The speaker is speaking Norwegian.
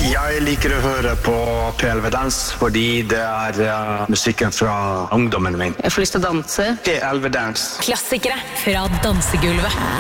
Jeg liker å høre på PLV Dans, fordi det musikken fra ungdommen min. Jeg får lyst til å danse. PLV Dans. Klassikere fra dansegulvet.